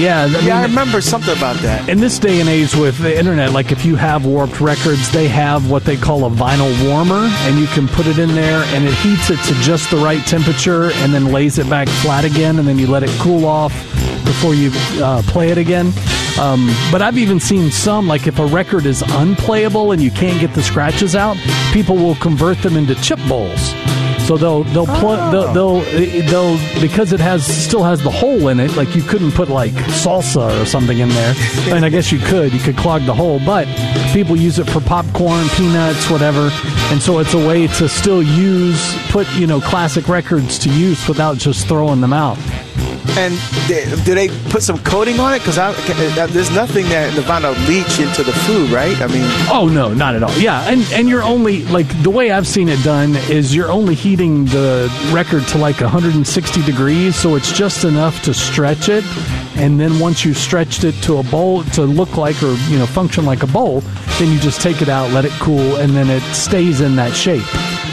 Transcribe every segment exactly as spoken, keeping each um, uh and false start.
yeah. I mean, yeah, I remember something about that. In this day and age with the internet, like if you have Warped Records, they have what they call a vinyl warmer, and you can put it in there, and it heats it to just the right temperature, and then lays it back flat again, and then you let it cool off before you uh, play it again. Um, but I've even seen some, like if a record is unplayable and you can't get the scratches out, people will convert them into chip bowls. So they'll they'll plug Oh. they'll, they'll they'll because it has still has the hole in it. Like you couldn't put like salsa or something in there. I mean, I guess you could. You could clog the hole, but people use it for popcorn, peanuts, whatever. And so it's a way to still use put you know classic records to use without just throwing them out. And they, do they put some coating on it? Because there's nothing that the vinyl leach into the food, right? I mean, oh no, not at all. Yeah, and and you're only like the way I've seen it done is you're only heating the record to like one hundred sixty degrees, so it's just enough to stretch it. And then once you've stretched it to a bowl to look like or you know function like a bowl, then you just take it out, let it cool, and then it stays in that shape.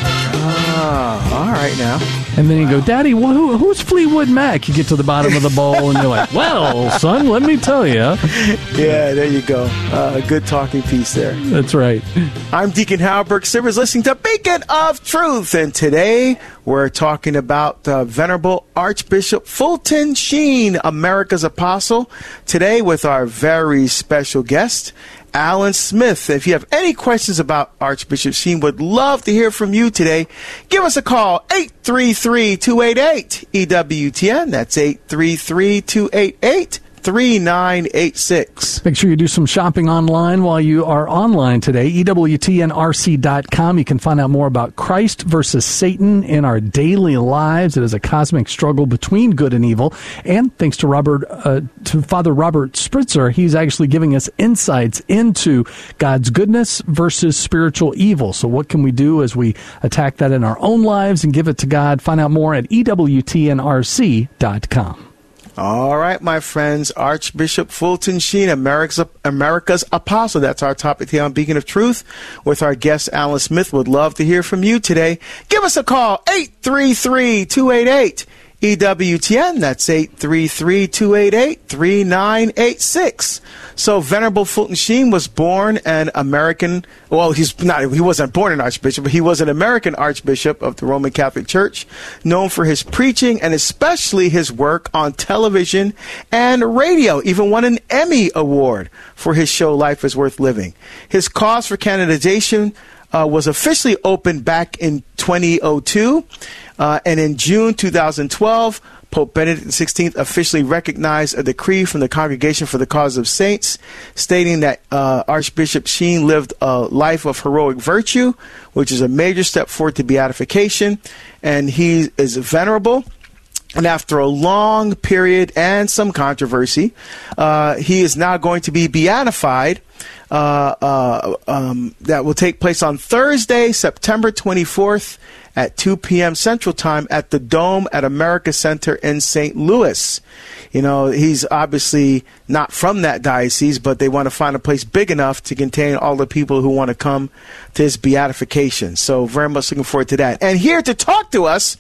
oh, all right now. And then you go, Daddy, well, who, who's Fleetwood Mac? You get to the bottom of the bowl, and you're like, well, son, let me tell you. Yeah, there you go. Uh, good talking piece there. That's right. I'm Deacon Howard Burke Sivers, listening to Beacon of Truth. And today we're talking about uh, Venerable Archbishop Fulton Sheen, America's Apostle. Today with our very special guest, Alan Smith. If you have any questions about Archbishop Sheen, would love to hear from you today. Give us a call, eight three three, two eight eight, E W T N. That's eight three three, two eight eight, three nine eight six. Make sure you do some shopping online while you are online today. E W T N R C dot com. You can find out more about Christ versus Satan in our daily lives. It is a cosmic struggle between good and evil. And thanks to Robert, uh, to Father Robert Spritzer, he's actually giving us insights into God's goodness versus spiritual evil. So what can we do as we attack that in our own lives and give it to God? Find out more at E W T N R C dot com. All right, my friends, Archbishop Fulton Sheen, America's, America's Apostle. That's our topic here on Beacon of Truth with our guest, Alan Smith. Would love to hear from you today. Give us a call, eight three three, two eight eight, E W T N. That's eight three three, two eight eight, three nine eight six. So Venerable Fulton Sheen was born an American, well, he's not, he wasn't born an archbishop, but he was an American archbishop of the Roman Catholic Church, known for his preaching and especially his work on television and radio. Even won an Emmy Award for his show Life is Worth Living. His cause for canonization uh, was officially opened back in twenty oh two, uh, and in June two thousand twelve, Pope Benedict the sixteenth officially recognized a decree from the Congregation for the Cause of Saints stating that uh, Archbishop Sheen lived a life of heroic virtue, which is a major step forward to beatification, and he is venerable. And after a long period and some controversy, uh, he is now going to be beatified. Uh, uh, um, that will take place on Thursday, September twenty-fourth at two p.m. Central Time at the Dome at America Center in Saint Louis. You know, he's obviously not from that diocese, but they want to find a place big enough to contain all the people who want to come to his beatification. So very much looking forward to that. And here to talk to us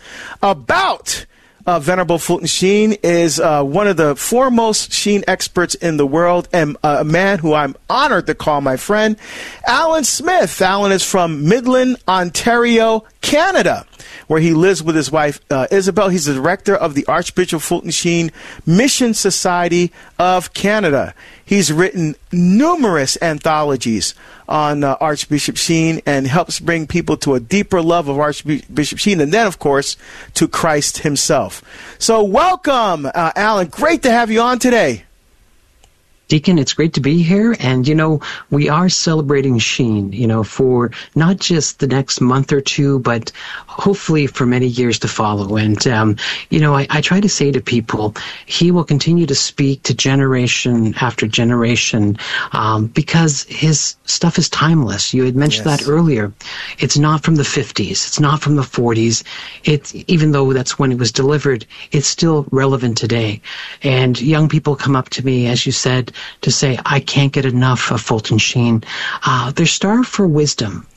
about Uh, Venerable Fulton Sheen is uh, one of the foremost Sheen experts in the world, and uh, a man who I'm honored to call my friend, Alan Smith. Alan is from Midland, Ontario, Canada, where he lives with his wife, uh, Isabel. He's the director of the Archbishop Fulton Sheen Mission Society of Canada. He's written numerous anthologies on uh, Archbishop Sheen and helps bring people to a deeper love of Archbishop Sheen, and then, of course, to Christ himself. So welcome, uh, Alan. Great to have you on today. Deacon, it's great to be here. And, you know, we are celebrating Sheen, you know, for not just the next month or two, but hopefully for many years to follow. And, um, you know, I, I try to say to people, he will continue to speak to generation after generation um, because his stuff is timeless. You had mentioned yes. that earlier. It's not from the fifties. It's not from the forties. It's, even though that's when it was delivered, it's still relevant today. And young people come up to me, as you said, to say, I can't get enough of Fulton Sheen. Uh, they're starved for wisdom.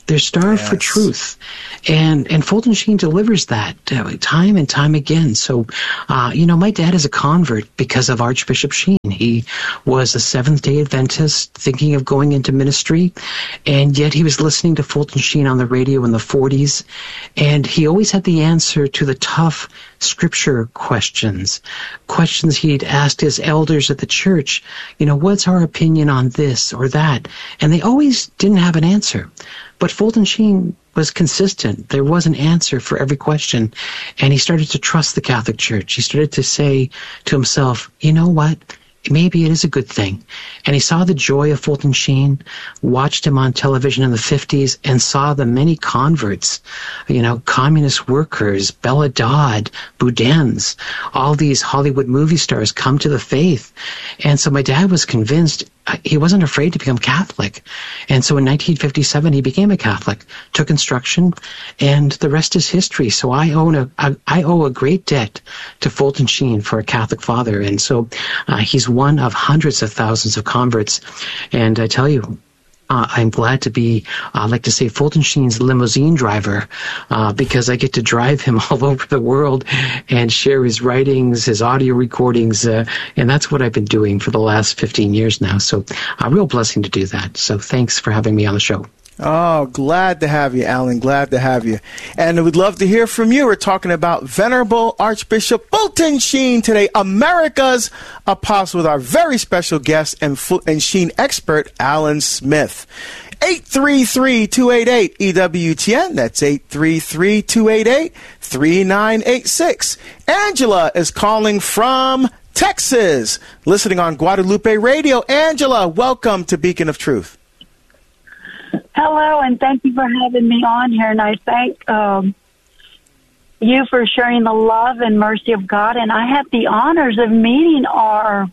They're starved yes. for truth. And and Fulton Sheen delivers that uh, time and time again. So, uh, you know, my dad is a convert because of Archbishop Sheen. He was a Seventh-day Adventist thinking of going into ministry, and yet he was listening to Fulton Sheen on the radio in the forties, and he always had the answer to the tough scripture questions, questions he'd asked his elders at the church, you know, what's our opinion on this or that? And they always didn't have an answer. But Fulton Sheen was consistent. There was an answer for every question. And he started to trust the Catholic Church. He started to say to himself, you know what? Maybe it is a good thing. And he saw the joy of Fulton Sheen, watched him on television in the fifties, and saw the many converts, you know, communist workers, Bella Dodd, Boudin's, all these Hollywood movie stars come to the faith. And so my dad was convinced he wasn't afraid to become Catholic. And so in nineteen fifty-seven, he became a Catholic, took instruction, and the rest is history. So I own a, a I owe a great debt to Fulton Sheen for a Catholic father. And so uh, he's one of hundreds of thousands of converts. And I tell you, Uh, I'm glad to be, I uh, like to say, Fulton Sheen's limousine driver, uh, because I get to drive him all over the world and share his writings, his audio recordings, uh, and that's what I've been doing for the last fifteen years now. So a real blessing to do that. So thanks for having me on the show. Oh, glad to have you, Alan. Glad to have you. And we'd love to hear from you. We're talking about Venerable Archbishop Fulton Sheen today, America's Apostle, with our very special guest and, and Sheen expert, Alan Smith. eight three three, two eight eight, E W T N. That's eight three three, two eight eight, three nine eight six. Angela is calling from Texas, listening on Guadalupe Radio. Angela, welcome to Beacon of Truth. Hello, and thank you for having me on here. And I thank um, you for sharing the love and mercy of God. And I had the honors of meeting our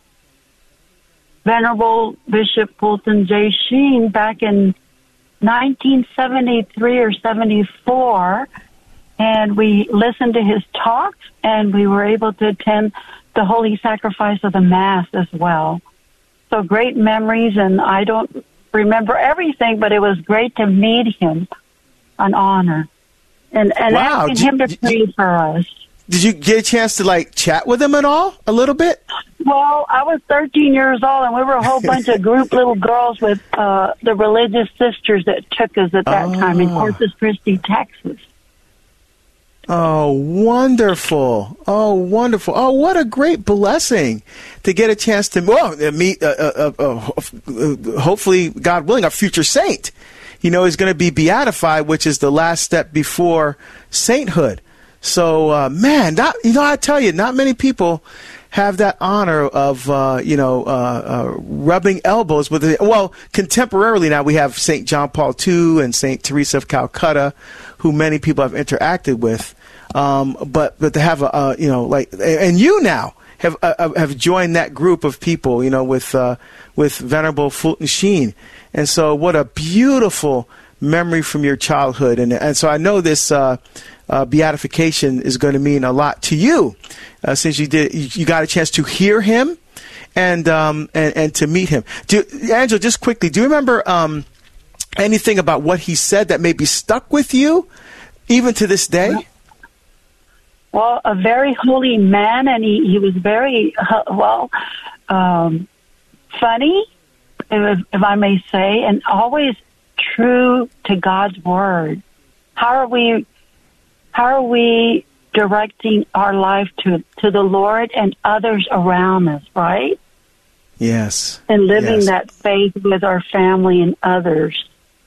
Venerable Bishop Fulton J. Sheen back in nineteen seventy-three or seventy-four. And we listened to his talks, and we were able to attend the Holy Sacrifice of the Mass as well. So great memories, and I don't remember everything, but it was great to meet him. An honor. And, and wow. asking him to did, pray did, for us. Did you get a chance to, like, chat with him at all? A little bit? Well, I was thirteen years old, and we were a whole bunch of group little girls with uh, the religious sisters that took us at that oh. time in Corpus Christi, Texas. Oh, wonderful. Oh, wonderful. Oh, what a great blessing to get a chance to well, meet, uh, uh, uh, uh, hopefully, God willing, a future saint. You know, he's going to be beatified, which is the last step before sainthood. So, uh, man, not, you know, I tell you, not many people have that honor of, uh, you know, uh, uh, rubbing elbows with it. Well, contemporarily now we have Saint John Paul the Second and Saint Teresa of Calcutta, who many people have interacted with. Um, but, but to have a, uh, you know, like, and you now have, uh, have joined that group of people, you know, with, uh, with Venerable Fulton Sheen. And so what a beautiful memory from your childhood. And, and so I know this, uh, Uh, beatification is going to mean a lot to you, uh, since you did you, you got a chance to hear him and um, and, and to meet him. Do, Angela, just quickly, do you remember um, anything about what he said that maybe stuck with you, even to this day? Well, a very holy man, and he, he was very uh, well um, funny, if, if I may say, and always true to God's word. How are we? How are we directing our life to, to the Lord and others around us, right? Yes. And living yes. that faith with our family and others.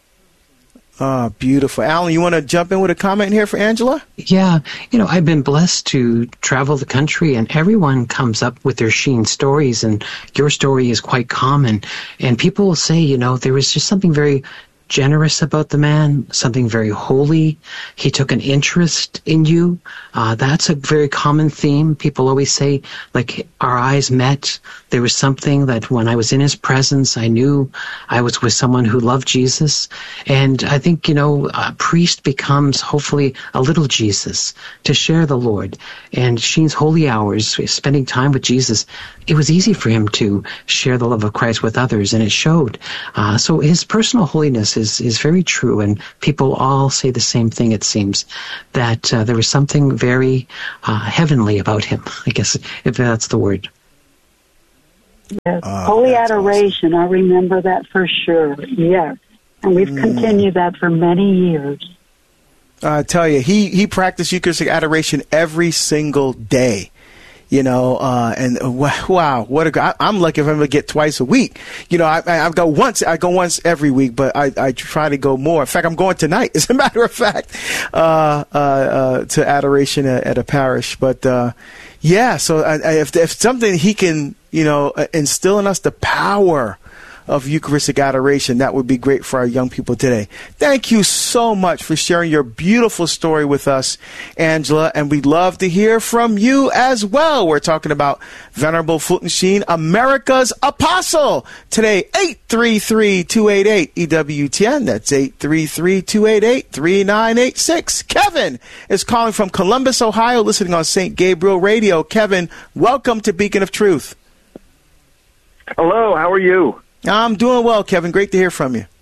Oh, beautiful. Alan, you want to jump in with a comment here for Angela? Yeah. You know, I've been blessed to travel the country, and everyone comes up with their Sheen stories, and your story is quite common. And people will say, you know, there was just something very generous about the man, something very holy. He took an interest in you. Uh, that's a very common theme. People always say, like, our eyes met. There was something that when I was in his presence, I knew I was with someone who loved Jesus. And I think, you know, a priest becomes hopefully a little Jesus to share the Lord. And Sheen's holy hours, spending time with Jesus, it was easy for him to share the love of Christ with others, and it showed. Uh, so his personal holiness, this is, is very true, and people all say the same thing, it seems, that uh, there was something very uh, heavenly about him, I guess, if that's the word. Yes. Oh, Holy that's adoration, awesome. I remember that for sure, yes. And we've mm. continued that for many years. I tell you, he, he practiced Eucharistic adoration every single day. You know, uh, and uh, wow, what a, I, I'm lucky if I'm going to get twice a week. You know, I, I, I go once, I go once every week, but I, I try to go more. In fact, I'm going tonight, as a matter of fact, uh, uh, uh, to adoration at, at a parish. But, uh, yeah, so I, I, if, if something he can, you know, instill in us the power of Eucharistic adoration, that would be great for our young people today. Thank you so much for sharing your beautiful story with us, Angela, and we'd love to hear from you as well. We're talking about Venerable Fulton Sheen, America's Apostle. Today, eight three three, two eight eight, E W T N. That's eight three three, two eight eight, three nine eight six. Kevin is calling from Columbus, Ohio, listening on Saint Gabriel Radio. Kevin, welcome to Beacon of Truth. Hello, how are you? I'm doing well, Kevin. Great to hear from you.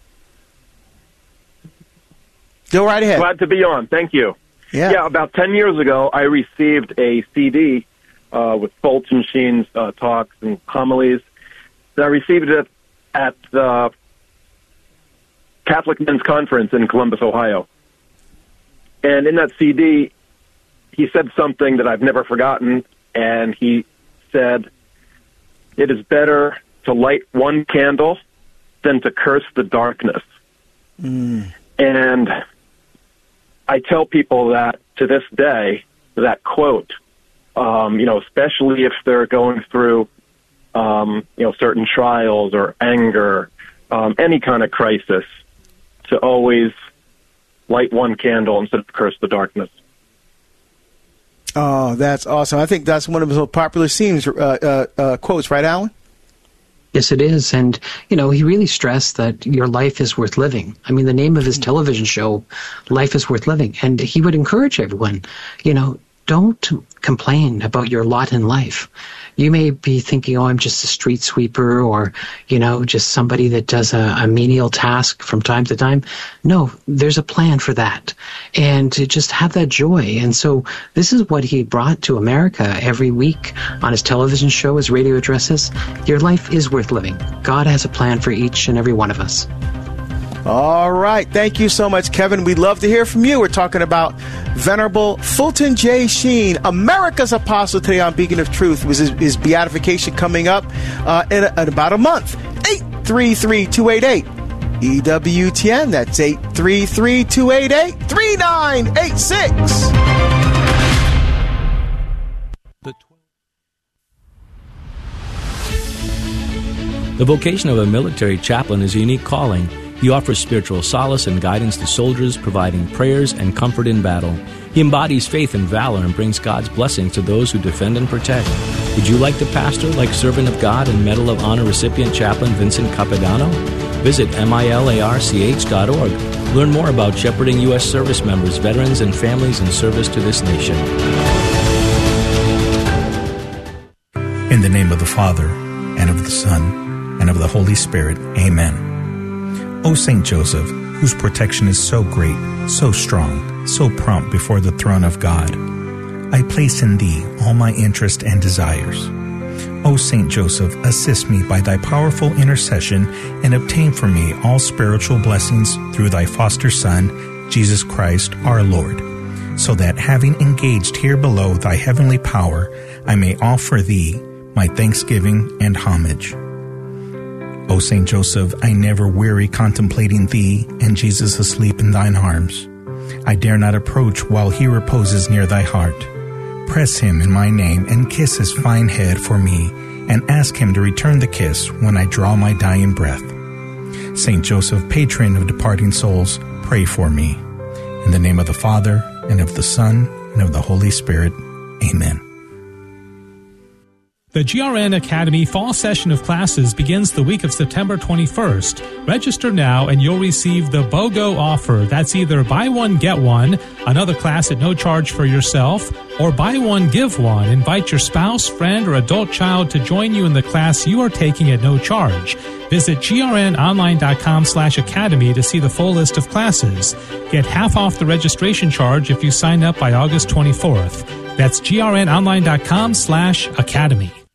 Go right ahead. Glad to be on. Thank you. Yeah. Yeah, about ten years ago, I received a C D uh, with Fulton Sheen's uh, talks and homilies. I received it at the Catholic Men's Conference in Columbus, Ohio. And in that C D, he said something that I've never forgotten, and he said, "It is better to light one candle than to curse the darkness." Mm. And I tell people that to this day, that quote, um, you know, especially if they're going through, um, you know, certain trials or anger, um, any kind of crisis, to always light one candle instead of curse the darkness. Oh, that's awesome. I think that's one of his most popular themes, uh, uh, uh, quotes, right, Alan? Yes, it is. And, you know, he really stressed that your life is worth living. I mean, the name of his television show, Life is Worth Living. And he would encourage everyone, you know, don't complain about your lot in life. You may be thinking, oh, I'm just a street sweeper, or, you know, just somebody that does a, a menial task from time to time. No, there's a plan for that. And to just have that joy. And so this is what he brought to America every week on his television show, his radio addresses. Your life is worth living. God has a plan for each and every one of us. All right. Thank you so much, Kevin. We'd love to hear from you. We're talking about Venerable Fulton J. Sheen, America's Apostle, today on Beacon of Truth. Was his, his beatification coming up uh, in, a, in about a month. eight three three, two eight eight, E W T N. That's eight three three, two eight eight, three nine eight six. The vocation of a military chaplain is a unique calling. He offers spiritual solace and guidance to soldiers, providing prayers and comfort in battle. He embodies faith and valor and brings God's blessings to those who defend and protect. Would you like to pastor like Servant of God and Medal of Honor recipient Chaplain Vincent Capodanno? Visit milarch dot org. Learn more about shepherding U S service members, veterans, and families in service to this nation. In the name of the Father, and of the Son, and of the Holy Spirit. Amen. O Saint Joseph, whose protection is so great, so strong, so prompt before the throne of God, I place in thee all my interest and desires. O Saint Joseph, assist me by thy powerful intercession and obtain for me all spiritual blessings through thy foster Son, Jesus Christ our Lord, so that having engaged here below thy heavenly power, I may offer thee my thanksgiving and homage. O Saint Joseph, I never weary contemplating thee and Jesus asleep in thine arms. I dare not approach while he reposes near thy heart. Press him in my name and kiss his fine head for me, and ask him to return the kiss when I draw my dying breath. Saint Joseph, patron of departing souls, pray for me. In the name of the Father, and of the Son, and of the Holy Spirit. Amen. The G R N Academy fall session of classes begins the week of September twenty-first. Register now and you'll receive the BOGO offer. That's either buy one, get one, another class at no charge for yourself, or buy one, give one. Invite your spouse, friend, or adult child to join you in the class you are taking at no charge. Visit grnonline.com slash academy to see the full list of classes. Get half off the registration charge if you sign up by August twenty-fourth. That's grnonline.com slash academy.